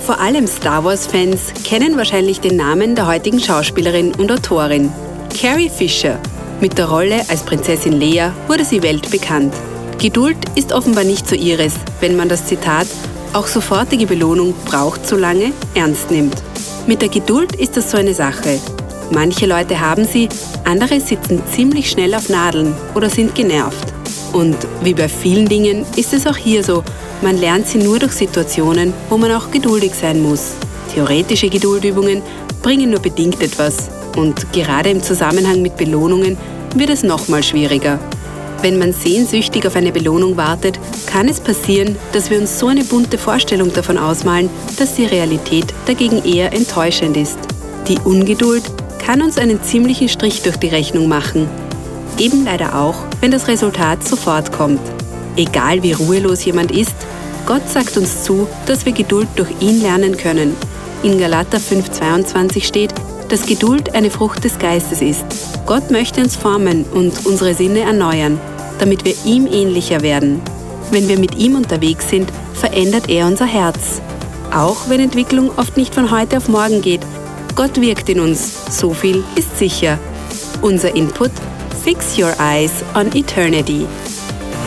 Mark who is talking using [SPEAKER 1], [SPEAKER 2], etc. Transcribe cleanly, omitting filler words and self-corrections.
[SPEAKER 1] Vor allem Star Wars-Fans kennen wahrscheinlich den Namen der heutigen Schauspielerin und Autorin, Carrie Fisher. Mit der Rolle als Prinzessin Leia wurde sie weltbekannt. Geduld ist offenbar nicht so ihres, wenn man das Zitat „Auch sofortige Belohnung braucht so lange“ ernst nimmt. Mit der Geduld ist das so eine Sache. Manche Leute haben sie, andere sitzen ziemlich schnell auf Nadeln oder sind genervt. Und wie bei vielen Dingen ist es auch hier so, man lernt sie nur durch Situationen, wo man auch geduldig sein muss. Theoretische Geduldübungen bringen nur bedingt etwas. Und gerade im Zusammenhang mit Belohnungen wird es nochmal schwieriger. Wenn man sehnsüchtig auf eine Belohnung wartet, kann es passieren, dass wir uns so eine bunte Vorstellung davon ausmalen, dass die Realität dagegen eher enttäuschend ist. Die Ungeduld kann uns einen ziemlichen Strich durch die Rechnung machen. Eben leider auch, wenn das Resultat sofort kommt. Egal wie ruhelos jemand ist, Gott sagt uns zu, dass wir Geduld durch ihn lernen können. In Galater 5,22 steht, dass Geduld eine Frucht des Geistes ist. Gott möchte uns formen und unsere Sinne erneuern, damit wir ihm ähnlicher werden. Wenn wir mit ihm unterwegs sind, verändert er unser Herz. Auch wenn Entwicklung oft nicht von heute auf morgen geht, Gott wirkt in uns, so viel ist sicher. Unser Input: Fix your eyes on eternity.